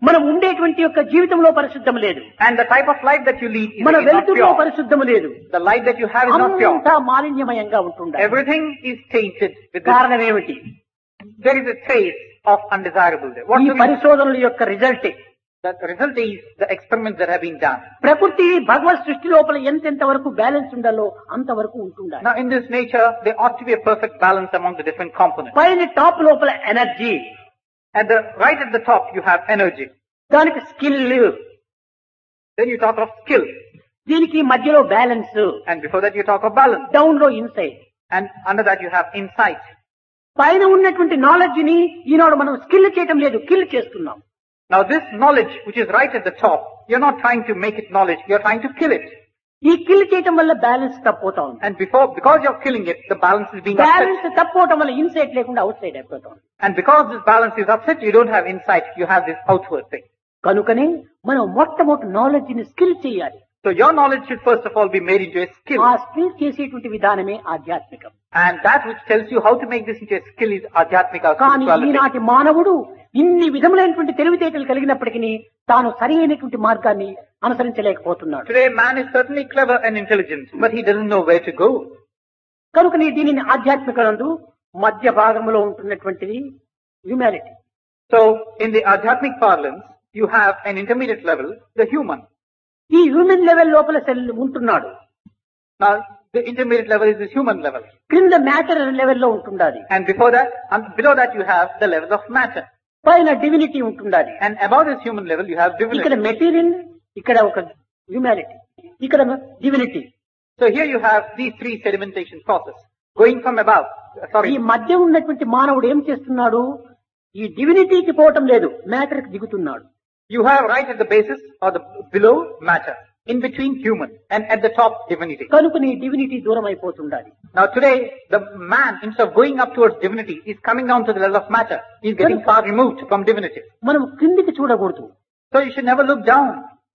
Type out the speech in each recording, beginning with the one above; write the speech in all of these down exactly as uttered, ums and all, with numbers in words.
మనం ఉండేటువంటి యొక్క జీవితంలో పరిశుద్ధం లేదు. And the type of life that you lead is మన not వెలుతురులో pure. పరిశుద్ధం లేదు. The life that you have is not pure. అంతా మాలిన్యమయంగా ఉంటుండాలి. Everything is tainted with this. కారణం ఏమిటి? There is a trace of undesirable there. What ఈ the reason? పరిశోధనల యొక్క result The result is the experiments that have been done. ప్రకృతి భగవత్ సృష్టి లోపల ఎంతెంత వరకు బ్యాలెన్స్ ఉండాలో అంతవరకు ఉంటుండాలి. Now in this nature, there ought to be a perfect balance among the different components. పైన టాప్ లోపల energy, At the right at the top, you have energy. దానికి skill, Then you talk of skill. దీనికి మధ్యలో balance, And before that, you talk of balance. Down లో insight. And under that, you have insight. పైన ఉన్నటువంటి knowledge ని ఈనాడు మనం skill చేయటం లేదు, కిల్ చేస్తున్నాం. Now this knowledge, which is right at the top, you're not trying to make it knowledge, you're trying to kill it. ఈ kill చేయటం వల్ల బ్యాలెన్స్ తప్పోతా ఉంది. And before, because you're killing it, the balance is being upset. Balance తప్పోవటం వల్ల insight లేకుండా out side అయిపోతా ఉంది. And because this balance is upset, you don't have insight, you have this outward thing. కనుకనే మనం మొట్టమొదటి knowledge ని skill చేయాలి. So your knowledge should first of all be made into a skill. ఆ skill చేసేటువంటి విధానమే ఆధ్యాత్మికం. And that which tells you how to make this into a skill is adhyatmika కానీ spirituality. ఈనాటి మానవుడు ఇన్ని విధములైనటువంటి తెలివితేటలు కలిగినప్పటికీ తాను సరి అయినటువంటి మార్గాన్ని అనుసరించలేకపోతున్నాడు. Today man is certainly clever and intelligent, but he doesn't know where to go. కనుకనే దీనిని ఆధ్యాత్మికనందు మధ్య భాగంలో ఉంటున్నటువంటిది humanity. So in the adhyatmic parlance, you have an intermediate level, the human. ఈ హ్యూమన్ లెవెల్ లోపల సెల్ ఉంటున్నాడు. Now the intermediate level is this human level. క్రింద matter లెవెల్లో ఉంటుండాలి. And before that, and below that you have the level of matter. పైన divinity ఉంటుండాలి. And above this human level you have ఇక్కడ divinity. Material, ఇక్కడ ఒక humanity, ఇక్కడ divinity. So here you have these three sedimentation process going from above. ఈ Sorry, మధ్య ఉన్నటువంటి మానవుడు ఏం చేస్తున్నాడు? ఈ డివినిటీకి పోవటం లేదు, మ్యాటర్ కి దిగుతున్నాడు. you have right at the basis or the below matter, in between human, and at the top divinity. కనుకని డివినిటీ దూరం అయిపోతుండాలి. Now today, the man, instead of going up towards divinity, is coming down to the level of matter. He is getting far removed from divinity. మనం కిందికి చూడకూడదు. So you should never look down.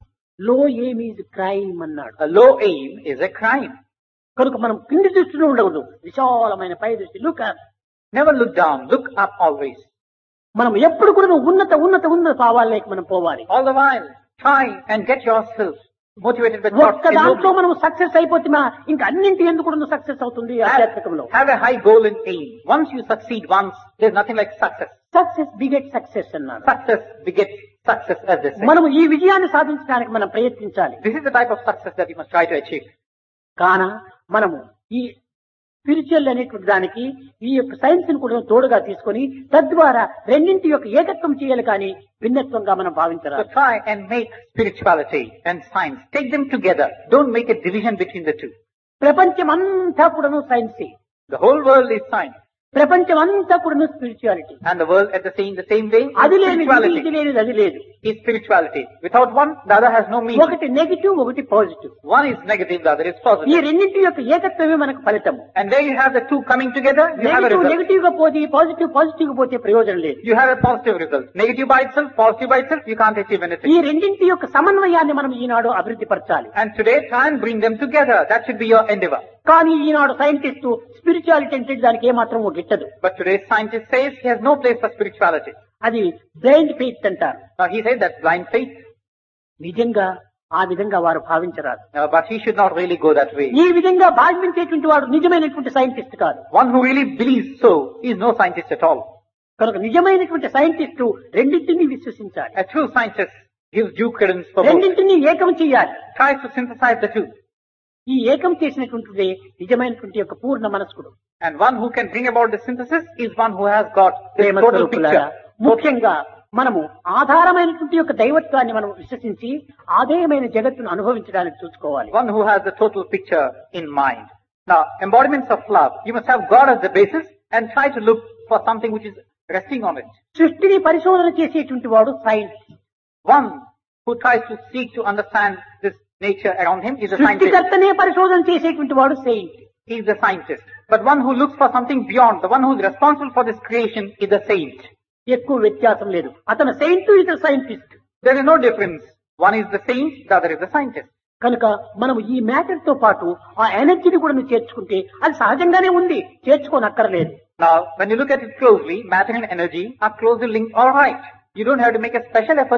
లో aim is crime అన్నాడు. A low aim is a crime. కనుక మనం కింది దృష్టిలో ఉండకూడదు, విశాలమైన పై దృష్టి. Look up. Never look down, look up always. మనం ఎప్పుడు కూడా ఉన్నత ఉన్నత ఉన్నత భావాలకి మనం పోవాలి. All the while, try and get yourself motivated by thoughts. ఒక్క దాంట్లో మనం సక్సెస్ అయిపోతే ఇంకా అన్నింటి ఎందుకు కూడా సక్సెస్ అవుతుంది ఆధ్యాత్మికంలో. Have a high goal and aim. Once you succeed once, there's nothing like success. Success beget success అన్నారు. Success begets success, as they say. మనం ఈ విజయాన్ని సాధించడానికి మనం ప్రయత్నించాలి. This is the type of success that you must try to achieve. కాన మనము ఈ స్పిరిచువల్ అనేటువంటి దానికి ఈ యొక్క సైన్స్ ని కూడా తోడుగా తీసుకొని తద్వారా రెండింటి యొక్క ఏకత్వం చేయాలి, కానీ భిన్నత్వంగా మనం So భావించరాదు. try and make spirituality and science. Take them together. Don't make a division between the two. ప్రపంచం అంతా కూడాను సైన్సే, The whole world is science. ప్రపంచం అంతా కూడాను spirituality. And the world at the same, the same way, అది is లేదు ఇది spirituality. లేదు అది లేదు. Is spirituality. Without one, the other has no meaning. ఒకటి నెగిటివ్, ఒకటి positive. One is negative, the other is ఈ positive. రెండింటి యొక్క ఏకత్వమే మనకు ఫలితము. And there you have the two coming together, you have a negative result. Negative గా పోతే, positive positive గా పోతే ప్రయోజనం లేదు. You have a positive result. Negative by itself, positive by itself, you can't achieve ఈ anything. రెండింటి యొక్క సమన్వయాన్ని మనం ఈనాడు అభివృద్ధి పరచాలి. And today, try and bring them together. That should be your endeavor. కానీ ఈనాడు సైంటిస్ట్ స్పిరిచువాలిటీ అంటే దానికి ఏమాత్రం గిట్టదు. But today's scientist says he has no place for spirituality. అది బ్లైండ్ ఫెయిత్ అంటారు. Now he says that's blind faith. నిజంగా ఆ విధంగా వారు భావించరాదు. Uh, but he should not really go that way. ఈ విధంగా భావించేటువంటి వాడు నిజమైనటువంటి సైంటిస్ట్ కాదు. One who really believes so is no scientist at all. కనుక నిజమైనటువంటి సైంటిస్టు రెండింటినీ విశ్వసించాలి, A true scientist gives due credence for both. రెండింటినీ ఏకం చేయాలి. Tries to synthesize the two. ఈ ఏకం చేసినటువంటిదే నిజమైనటువంటి యొక్క పూర్ణ మనస్కుడు. And one who can bring about the synthesis is one who has got the Prema total స్వరూపులారా, picture. ముఖ్యంగా మనము ఆధారమైనటువంటి యొక్క దైవత్వాన్ని మనం విశ్వసించి ఆదేయమైన జగత్తును అనుభవించడానికి చూసుకోవాలి. One who has the total picture in mind. Now, embodiments of love, you must have God as the basis and try to look for something which is resting on it. సృష్టిని పరిశోధన చేసేటువంటి వాడు science. One who tries to seek to understand this nature around him is a scientist. సృష్టికర్తనే పరిశోధన చేసేటువంటి వాడు Saint. He is a scientist. But one who looks for something beyond, the one who is responsible for this creation is a saint. ఎక్కువ వ్యత్యాసం లేదు. అతను Saint, ఇతను scientist. There is no difference. One is the saint, the other is the scientist. కనుక మనం ఈ matter తో పాటు ఆ ఎనర్జీని కూడా చేర్చుకుంటే అది సహజంగానే ఉంది, చేర్చుకోనక్కర్లేదు. Now, when you look at it closely, matter and energy are closely linked, all right. You don't have to make a special effort